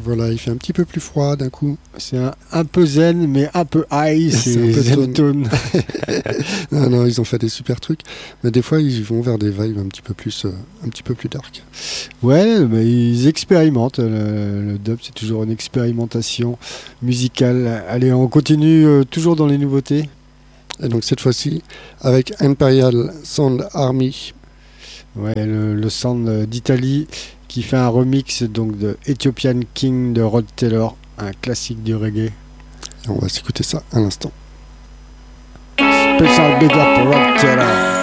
Voilà, il fait un petit peu plus froid d'un coup. C'est un peu zen, mais un peu high, c'est un peu zen tone. Non, ils ont fait des super trucs, mais des fois ils vont vers des vibes un petit peu plus dark. Ouais, mais ils expérimentent. Le dub, c'est toujours une expérimentation musicale. Allez, on continue toujours dans les nouveautés. Et donc cette fois-ci, avec Imperial Sound Army. Ouais, le sound d'Italie qui fait un remix donc de Ethiopian King de Rod Taylor, un classique du reggae. Et on va s'écouter ça à l'instant. Special big up Rod Taylor.